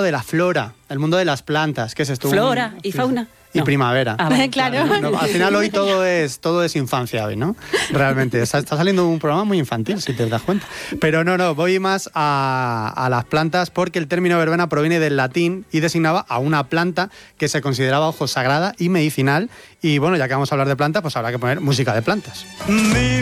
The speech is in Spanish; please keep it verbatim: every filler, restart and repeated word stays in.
de la flora, el mundo de las plantas, que es esto. Flora un, y fauna. Y no. primavera. Ah, vale. Claro. No, al final hoy todo es todo es infancia hoy, ¿no? Realmente. Está, está saliendo un programa muy infantil, si te das cuenta. Pero no, no, voy más a, a las plantas porque el término verbena proviene del latín y designaba a una planta que se consideraba ojo sagrada y medicinal. Y bueno, ya que vamos a hablar de plantas, pues habrá que poner música de plantas.